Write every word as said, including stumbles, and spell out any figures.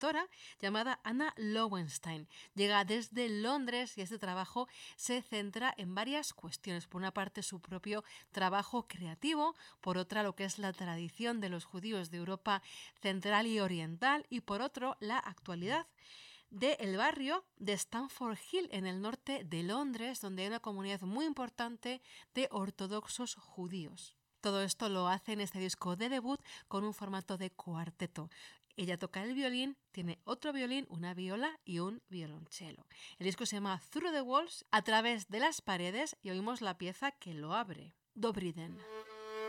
productora llamada Anna Lowenstein. Llega desde Londres y este trabajo se centra en varias cuestiones. Por una parte, su propio trabajo creativo, por otra, lo que es la tradición de los judíos de Europa central y oriental, y por otro, la actualidad del barrio de Stamford Hill, en el norte de Londres, donde hay una comunidad muy importante de ortodoxos judíos. Todo esto lo hace en este disco de debut con un formato de cuarteto. Ella toca el violín, tiene otro violín, una viola y un violonchelo. El disco se llama Through the Walls, a través de las paredes, y oímos la pieza que lo abre, Dobriden.